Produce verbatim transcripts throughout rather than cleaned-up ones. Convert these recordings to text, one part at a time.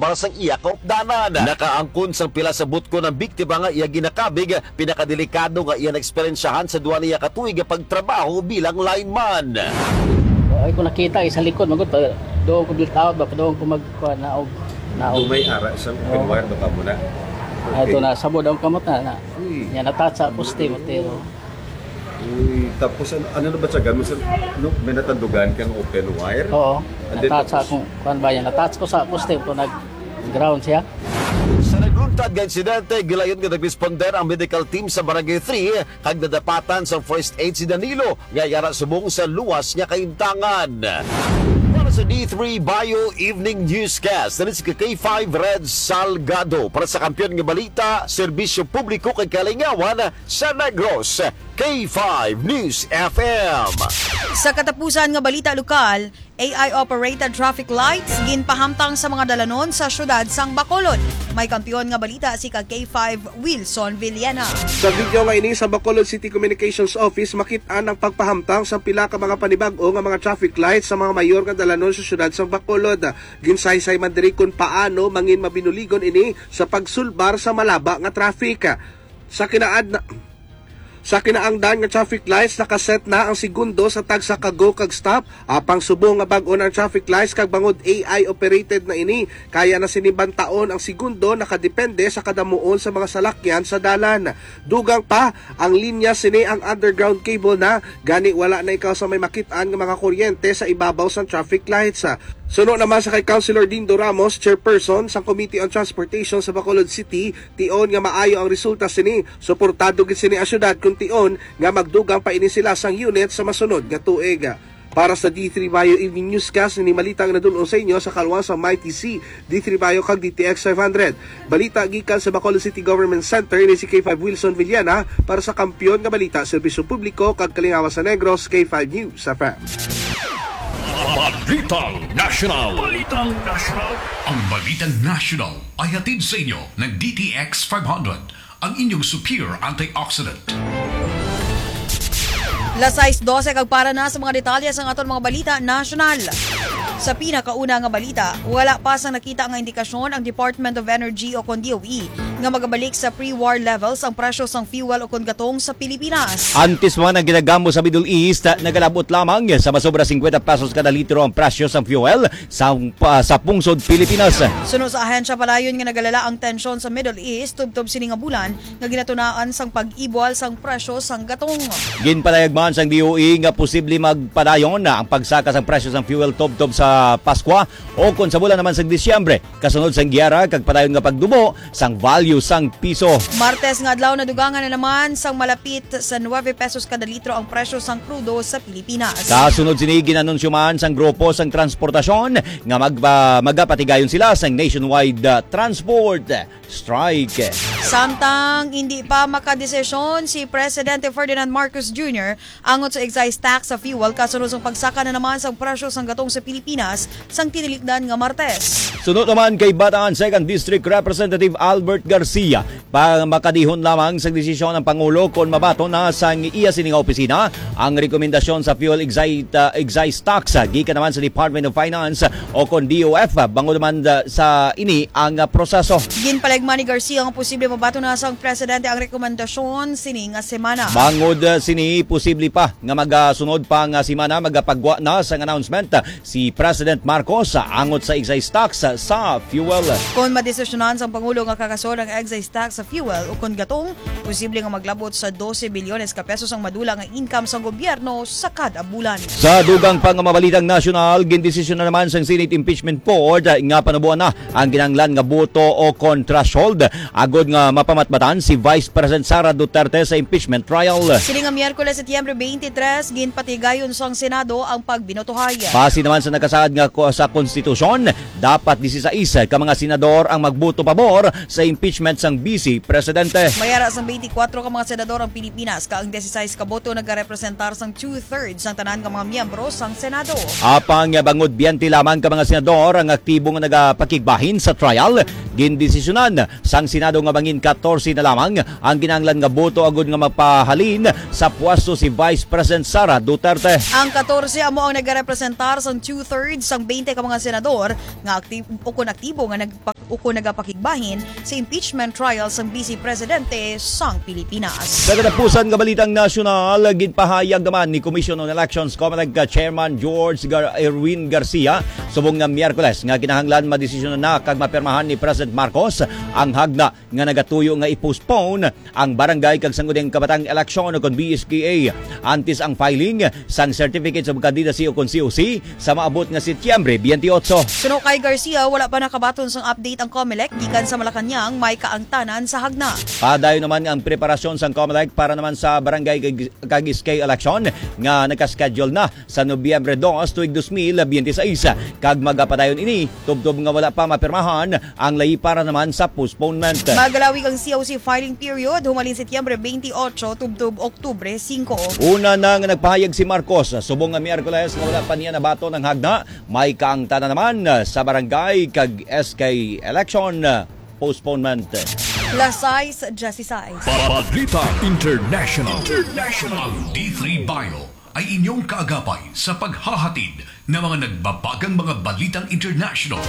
para sang iya kaupdanan. Nakaangkon sang pila sa butko ng biktima nga iya ginakabig, pinakadelikado nga iya na-eksperyensyahan sa duwa niya katuig pagtrabaho bilang lineman. Ay ko nakita isa likod magud doon ko built out ba doon ko magkuha naog naog. Dumay ara sa open wire do ka muna. Ay to na sabod ang kamot na. na. Yan natatsa poste motero. Uy, tapos ano, ano na ba siya gamit sa no, may natandugan kang open wire? Oo. Natatsa kung kuan ba yan natats ko sa poste to nag ground siya. Sa nagluntad nga insidente, gilayon nga nag-responder ang medical team sa Barangay three kag nadapatan sa first aid si Danilo nga yara subong sa luwas niya kaintangan. Para sa D three Bio Evening Newscast, na si K five Red Salgado para sa kampiyon nga balita, serbisyo publiko kay Kalingawan sa Negros, K five News F M. Sa katapusan nga balita lokal, A I-operated traffic lights ginpahamtang sa mga dalanon sa syudad sang Bacolod. May kampiyon nga balita si ka K five Wilson Villena. Sa video nga ini sa Bacolod City Communications Office, makita ang pagpahamtang sa pila ka mga panibag-o nga mga traffic lights sa mga mayor nga dalanon sa syudad sang Bacolod. Ginsaysay man diri kung paano mangin mabinuligon ini sa pagsulbar sa malaba nga traffic. Sa kinaad na Sa kinaangdan nga traffic lights, nakaset na ang segundo sa tagsa ka go kag stop. Apang subong nga bag-o ng traffic lights kag bangod A I operated na ini. Kaya na sinibang taon ang segundo nakadepende sa kadamuon sa mga salakyan sa dalan. Dugang pa ang linya sini ang underground cable na gani wala na ikaw sa may makitaan nga mga kuryente sa ibabaw sa traffic lights. Suno naman sa kay Councilor Dindo Ramos, chairperson sa Committee on Transportation sa Bacolod City, tion nga maayo ang resulta sini. Suportado gid sini ang syudad kung tion nga magdugang pa ini sila sang unit sa masunod nga tuig. Para sa D three Bio Evening Newscast, ni malitang nadulong sa inyo sa kalwa sa Mighty C, D three Bio kag D T X five hundred. Balita gikan sa Bacolod City Government Center ni si K five Wilson Villena para sa kampiyon nga balita, serbisyo publiko kag Kalingawan sa Negros, K five News F M. Balitang National. Balitang National. Ang Balitang National ay hatid sa inyo ng D T X five hundred, ang inyong superior antioxidant. Lasais dose kag para na sa mga detalye sa aton mga balita national. Sa pinakauna nga balita, wala pa sang nakita nga indikasyon ang Department of Energy o kon D O E nga magabalik sa pre-war levels ang presyo sang fuel o kon gatong sa Pilipinas. Antes man ang ginagamo sa Middle East, nagalabot lamang sa masobra fifty pesos kada litro ang presyo sang fuel sa, uh, sa pungsod Pilipinas. Suno sa ahensya palayon nga nagalala ang tensyon sa Middle East tubtob sini nga bulan nga ginatunaan sang pag-ibol sang presyo sang gatong. Ginpalayag man sang D O E nga posible magpadayon na ang pagsaka sang presyo sang fuel tubtob sa Pasko o kung sa bulan naman sa Disyembre kasunod sang giyera kag padayon nga pagdumo sang value sang piso. Martes nga adlaw na dugangan na naman sang malapit sa nine pesos kada litro ang presyo sang krudo sa Pilipinas. Kasunod sini ginanunsyo man sang grupo sang transportasyon nga magba, magapatigayon sila sang nationwide uh, transport strike. Samtang hindi pa makadesisyon si Presidente Ferdinand Marcos Junior angot sa excise tax sa fuel kasunod sang pagsaka na naman sang presyo sang gatong sa Pilipinas sang tinilikdan nga Martes. Sunod naman kay Bataan second District Representative Albert Garcia para makadihon lamang sa desisyon ng Pangulo kung mabato na sang iya sining opisina ang rekomendasyon sa fuel excise, uh, excise tax gikan naman sa Department of Finance o kon D O F bango naman uh, sa ini ang uh, proseso. Ginpalegma ni Garcia ang posible mabato na sang presidente ang rekomendasyon sini nga semana. Bangod uh, sini posible pa nga magasunod pa nga semana magapagwa na sang announcement uh, si President Marcos uh, angot sa excise tax uh, sa fuel. Kung madesisyonan sang Pangulo nga kakasod ang excise tax sa fuel o kung gatong posible nga maglabot sa twelve bilyones ka pesos ang madula nga income sa gobyerno sa kada bulan. Sa dugang pang mabalitang nasyonal, gindesisyon na naman sang Senate Impeachment Board nga panubuan na ang ginanglan nga boto o kontrashold agod nga mapamatbatan si Vice President Sara Duterte sa impeachment trial. Sini nga Miyerkules Setyembre twenty-three ginpatigayon sang Senado ang pagbinotohay. Base naman sa nakasaad nga sa konstitusyon, dapat sixteen ka mga senador ang magboto pabor sa impeachment sang Vice Presidente. Mayara sang twenty-four ka mga senador ang Pilipinas ka ang sixteen ka boto nagarepresentar sang two-thirds sang tanan ka mga miyembro sang Senado. Apang bangod biyente lamang ka mga senador ang aktibo nga nagapakigbahin sa trial, gindesisyonan sang Senado nga bangin fourteen na lamang ang ginanglan nga boto agud nga magpahalin sa pwesto si Vice President Sara Duterte. Ang fourteen amo ang nagarepresentar sang two-thirds sang twenty ka mga senador nga aktibo o kon aktibo nga nagpak uko nagapakigbahin sa impeachment trial sang Vice Presidente sang Pilipinas. Sa katapusan nga balitang nasyonal, ginpahayag naman ni Commission on Elections Comelec Chairman George Gar- Erwin Garcia subong nga Miyerkules nga kinahanglan madesisyon na kag mapirmahan ni President Marcos ang hagda nga nagatuyo nga i-postpone ang barangay kag sangguniang kabatang eleksyon kon B S K A antes ang filing sang certificates of candidacy o kon C O C sa maabot nga Setyembre twenty-eight. Suno kay Garcia, wala pa nakabaton sang update ang Comelec gikan sa Malacañang may kaangtanan sa hagna. Padayon naman ang preparasyon sang Comelec para naman sa barangay kag S K election nga nakaschedule na sa Nobyembre two tuig twenty twenty-six kag magapadayon ini tubtob nga wala pa mapirmahan ang lahi para naman sa postponement. Magalawig ang C O C filing period humalin Setyembre twenty-eight tubtob Oktubre five. Una na nga nagpahayag si Marcos subong nga Miyerkules nga wala pa niya nabato ng hagna may kaangtanan naman sa barangay kag S K election postponement. Lasais, Jesse Sais. Balita International. International. Ang D three Bio ay inyong kaagapay sa paghahatid ng mga nagbabagang mga balitang international.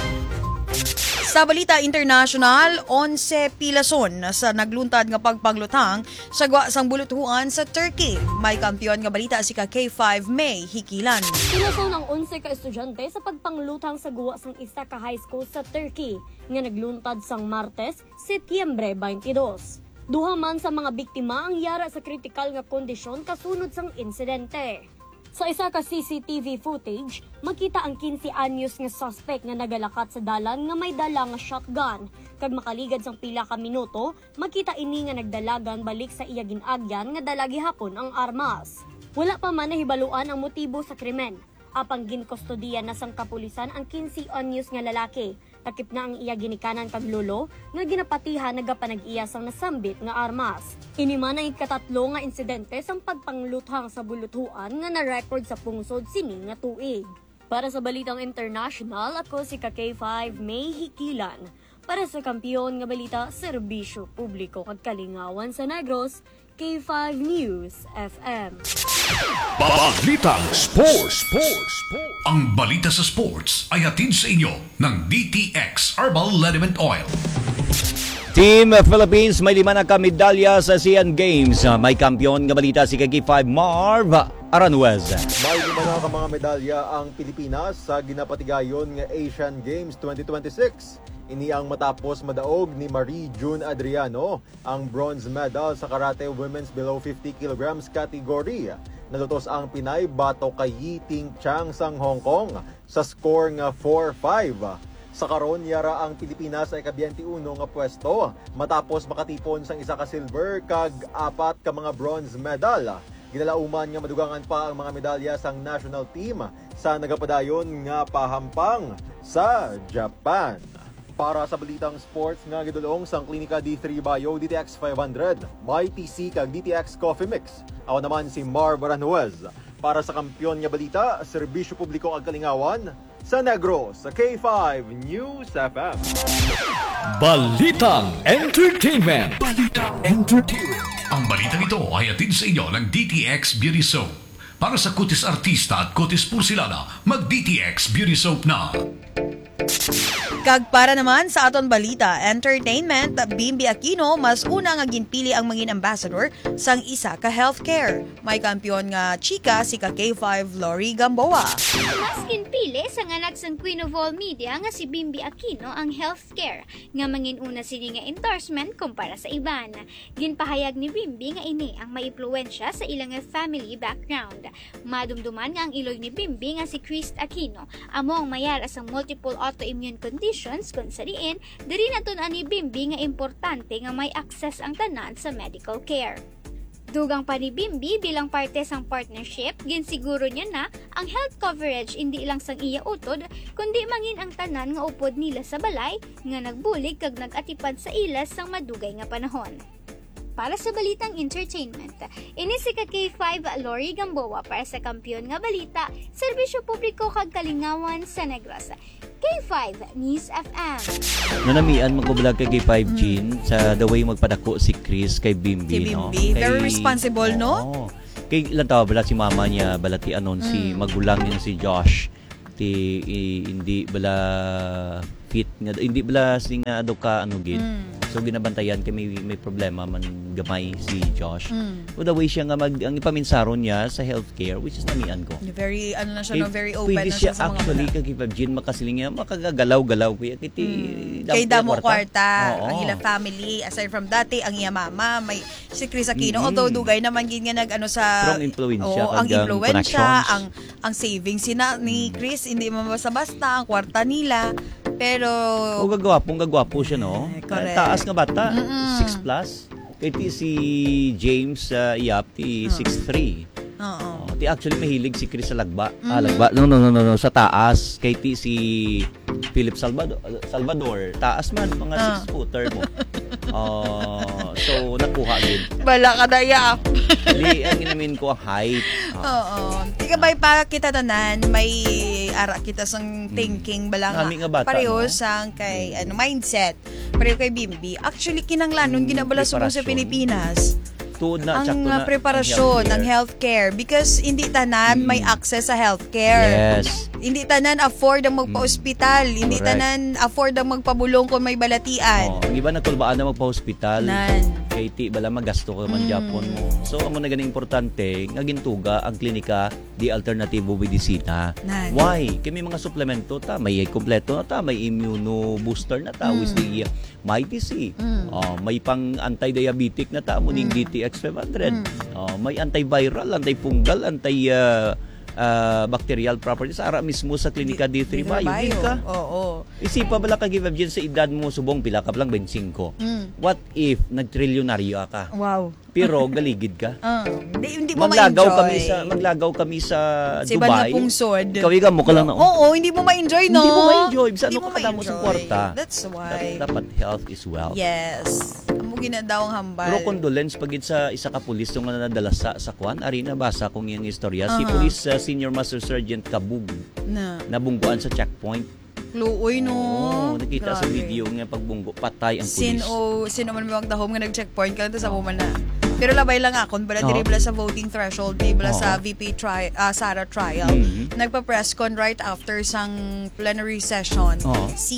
Sa balita international, eleven pilason sa nagluntad nga pagpanglutang sa gwa sang buluthuan sa Turkey. May kampiyon nga balita si ka K five May Hikilan. Pilason ang eleven ka estudyante sa pagpanglutang sa guwa sang isa ka high school sa Turkey nga nagluntad sang Martes, Setyembre twenty-two. Duha man sa mga biktima ang yara sa kritikal nga kondisyon kasunod sang insidente. Sa isa ka C C T V footage, makita ang fifteen anyos nga suspect nga nagalakat sa dalan nga may dala nga shotgun. Kag makaligad sang pila ka minuto, makita ini nga nagdalagan balik sa iya ginagyan nga dala gihapon ang armas. Wala pa man nahibaluan ang motibo sa krimen. Apang ginkustodiya na sang kapulisan ang fifteen anyos nga lalaki. Takip na ang iya ginikanan kag lolo nga ginapatihan nagapanag-iya sang nasambit nga armas. Ini man ang ikatatlo nga insidente sang pagpangluthang sa buluthuan nga na-record sa pungsod sini nga tuig. Para sa balitang international, ako si ka K five May Hikilan. Para sa kampiyon nga balita, serbisyo publiko kag kalingawan sa Negros, K five News F M. Balitang Sports. Sports. Ang balita sa sports ay hatid sa inyo ng D T X Herbal Liniment Oil. Team Philippines may lima na kamedalya sa ASEAN Games. May kampiyon nga balita si K five Marv Aranjuez. May lima na ka mga medalya ang Pilipinas sa ginapatigayon nga Asian Games twenty twenty-six. Ini ang matapos madaog ni Marie June Adriano ang bronze medal sa karate women's below fifty kilograms category. Natutos ang Pinay bato kay Yi Ting Chang sang Hong Kong sa score nga four five. Sa karon yara ang Pilipinas ay ka-twenty-one nga pwesto matapos makatipon sang isa ka silver kag apat ka mga bronze medal. Ginalauman nga madugangan pa ang mga medalya sang national team sa nagapadayon nga pahampang sa Japan. Para sa balitang sports nga gidulong sang Klinika D three Bio D T X five hundred, may T C kag D T X Coffee Mix. Ako naman si Marv Aranjuez. Para sa kampiyon nga balita, serbisyo publiko ag kalingawan sa Negros sa K five News F M. Balitang Entertainment. Balitang Entertainment. Ang balitang ito ay hatid sa inyo ng D T X Beauty Soap. Para sa kutis artista at kutis porcelana, mag-D T X Beauty Soap na. Kag para naman sa aton balita, entertainment, Bimbi Aquino mas una nga ginpili ang mangin ambassador sang isa ka healthcare. May kampiyon nga chika si ka K five Lori Gamboa. Mas ginpili sa nganak sang Queen of All Media nga si Bimbi Aquino ang healthcare nga mangin una sini nga endorsement kumpara sa iban. Ginpahayag ni Bimbi nga ini ang maimpluwensya sa ilang family background. Madumduman nga ang iloy ni Bimbi nga si Chris Aquino among mayara sang multiple autoimmune conditions kung sa diin, diri naton ani Bimbi nga importante nga may access ang tanan sa medical care. Dugang pa ni Bimbi bilang parte sang partnership, ginsiguro niya na ang health coverage hindi lang sang iya utod, kundi mangin ang tanan nga upod nila sa balay nga nagbulig kag nagatipad sa ilas sang madugay nga panahon. Para sa balitang entertainment, ini si ka K five Lori Gamboa para sa kampiyon nga balita, serbisyo publiko kag kalingawan sa Negros. K five News F M. Nanamian magkubulag kay K five Jean sa the way magpadako si Chris kay Bimbi, Kay no? Bimbi, very Kay- responsible, no? Oo. Kay ilang tawa bala si mama niya balati anon si magulang niya si Josh. Ti i- hindi bala fit nga hindi bala singa do ka ano gid. Mm. So ginabantayan kay may, may problema man gamay si Josh. Mm. So the way siya nga mag ang ipaminsaron niya sa healthcare which is namian ko. Very, ano na siya, no, Eh, very open pwede na siya siya sa mga actually bala. kagipag Jean makasiling niya makagagalaw-galaw kuya kiti Mm. Kay Damo Kwarta, Oo. ang ilang family, aside from dati, ang iya mama, may si Chris Aquino, Mm. although dugay naman gin nga nag ano sa Strong influensya, Oo, ang kag, um, influensya, connections. ang ang savings sina ni Chris, hindi man basta-basta ang kwarta nila. Pero O gagwapong gagwapo siya no. Eh, correct. Taas nga bata, Mm-mm. six plus. Kay ti si James uh, Yap ti six three. Oo. Oh, ti actually mahilig si Chris sa lagba. Ah, lagba. No, no, no, no, no, sa taas. Kay ti si Philip Salvador, Salvador. Taas man mga Ah. six footer mo. Oh, so nakuha gid. Bala ka daya. Di ang inamin ko ang height. Ah. Oo. Tika bay para kita tanan, may ara kita sang thinking balang Nami nga bata, pareho no? sang kay ano mindset. Pareho kay Bimbi. Actually kinanglanon ginabala subong sa preparasyon. Pilipinas. Tuod na Ang tsakto uh, na preparasyon ng healthcare. healthcare because hindi tanan may access sa healthcare. Yes. Hindi tanan afford ang magpa-ospital, hindi Correct. tanan afford ang magpabulong kung may balatian. Oh, ang iba nagtulbaan na magpa-hospital. Nan. Kay ti bala magasto ka man Mm. Japon mo. So amo na ganing importante nga gintuga ang klinika di alternatibo medicina. Nan. Why? Kay may mga suplemento ta, may kompleto na ta, may immuno booster na ta Mm. with the uh, may T C. Mm. Oh, may pang anti-diabetic na ta, muning D T X five hundred. Mm. Oh, may antiviral, antifungal, anti uh, uh, bacterial properties ara mismo sa klinika D three Bio. Di ka? Oo. Isipa bala ka give sa edad mo subong pila ka lang twenty-five. Mm. What if nagtrilyonaryo ka? Wow. Pero galigid ka? Ah, hindi hindi mo Maglagaw ma-enjoy. kami sa maglagaw kami sa Sa iba na Dubai. pungsod. Kawigan mo ka lang na. Oo, hindi mo ma-enjoy, no? Hindi mo ma-enjoy. Bisa Hindi ano mo ka mo sa ma-enjoy. kwarta. That's why. Dapat, dapat health is wealth. Yes. Amo ginadaw ang hambal. Pero condolence pagid sa isa ka pulis yung nga nadala sa sa kwan ari na basa kung yung istorya si Aha. Police uh, Senior Master Sergeant Kabug Na. nabungguan sa checkpoint. Luoy, no? Oo, nakita sa Grabe. video nga pagbunggo patay ang pulis. Sino, sino man may magdahom nga nag-checkpoint ka lang sa woman na. Pero labay lang ako, bala Oo. diri bala sa voting threshold, di bala Oo. sa V P tri- ah, Sara trial. Mhm. Nagpa-press con right after sang plenary session Oo. si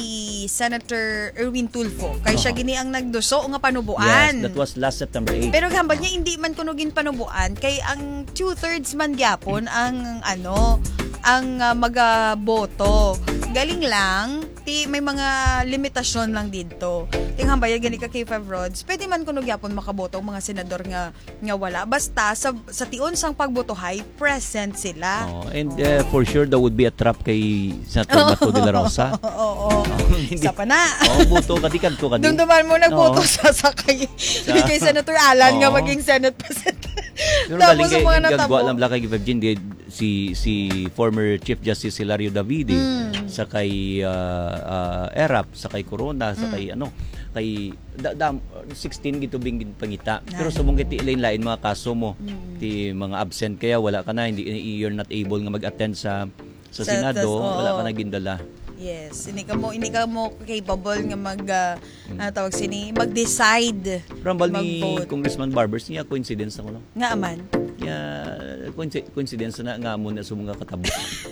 Senator Erwin Tulfo. Kay siya Oo. gini ang nagduso nga panubuan. Yes, that was last September eighth. Pero hambal niya hindi man kunugin panubuan kay ang two-thirds man gyapon ang ano ang uh, magaboto. Galing lang, ti may mga limitasyon lang dito. Ting hambay gani ka K five rods. Pwede man kuno gyapon makaboto ang mga senador nga nga wala basta sa sa tiun sang pagbotohay present sila. Oh, and uh, for sure there would be a trap kay Senator Bato de la Rosa. Oo. Hindi. Sa pa na. Oh, buto ka di kadto ka di. Dumduman mo nagboto Oo. sa sakay kay Senator Alan nga Oo. maging Senate President. Pero Tapos galing sa kay mga gagwa natabo. lang kay Virgin di si si former Chief Justice Hilario Davide Mm. sa kay uh, uh, Erap sa kay Corona sa Mm. kay ano kay da, da, sixteen gitubing pangita pero subong kiti lain-lain mga kaso mo Mm. ti mga absent kaya wala ka na hindi you're not able nga mag-attend sa sa Sa- Senado tas- oo. wala ka na gindala. Yes, hindi ka mo hindi ka mo capable nga mag uh, ano tawag sini mag-decide. Rambal ni mag-vote. Congressman Barbers niya coincidence na ko no. Nga aman. Ya coinci- coincidence na nga mo na sumunga katabo.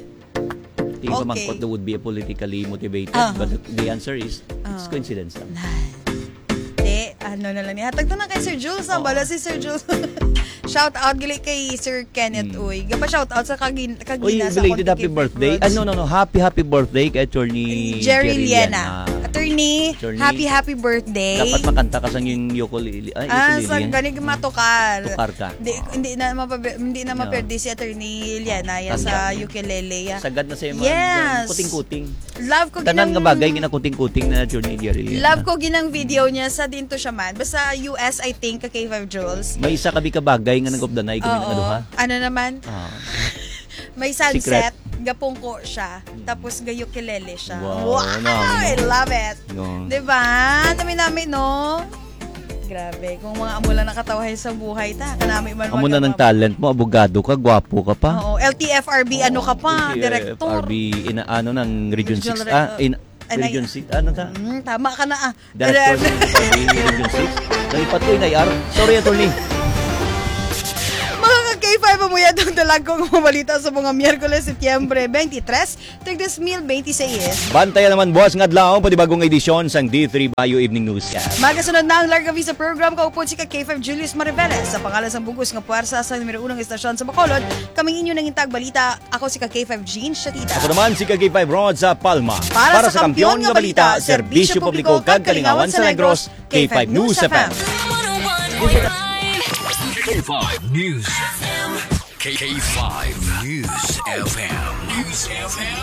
Tingin Okay. ko mangkot that would be a politically motivated Uh-huh. but the answer is it's Uh. coincidence lang. De, ano na lang ni hatag to na kay Sir Jules, ang bala si Sir Jules. Shout out gali kay Sir Kenneth Uy. Gapa shout out sa kagin Uy, kagina sa belated happy Conti birthday. Roads. Ah, no, no, no. Happy, happy birthday kay Attorney Jerry Jerry Liana. Liana. Attorney, Attorney, happy happy birthday. Dapat makanta ka sa yung ukulele. Ay, Ah, ukulele sa yan. ganig matukar. Tukar ka. Hindi, hindi na mapabe, hindi na Yeah. maperde si Attorney Liana ya sa ukulele ya. Sagad na sa mga Yes. kuting-kuting. Love ko Tanan ginang nga bagay ginakuting-kuting na Attorney Jerry Liana. Love ko ginang video niya sa dinto siya man. Basta U S I think ka K five Jules. May isa kabi ka bagay nga nag-obdanay kami ng Oo. aduha. Ano naman? Ah. May sunset, gapungko siya, tapos gayukelele siya. Wow, ano, I love it. No. Diba? Nami-nami, no? Grabe, kung mga amo lang nakatawahay sa buhay, ta, kanami man Amo na ng magama- talent mo, abogado ka, gwapo ka pa. Oo, L T F R B, ano ka pa, director. R B, ina, ano ng Region Regional six. Re- Ah, in, Ano Region y- six. Ano ta? Mm, tama ka na, ah. Director ng R B, Region six. Nalipat ko yung I R. Sorry, attorney. Mga ka-K five mamuya itong talagkong mabalita sa mga Miyerkules, Setyembre twenty-tres, tigdes two thousand twenty-six. Bantayan naman buwas ng adlaw panibagong edisyon sang D three Bayo Evening Newscast. Magasunod na ang Larga Visa program, kaupod si ka K five Julius Mariveles. Sa pangalan ng bugos ng puwersa sa numero unang istasyon sa Bacolod, kaming inyo ng intag balita. Ako si ka K five Jean Shatita. Ako naman si K five Rod sa Palma. Para, Para sa kampiyon nga balita, serbisyo publiko kag kalingawan sa Negros, K five News F M. K five News F M. K five News F M. News F M.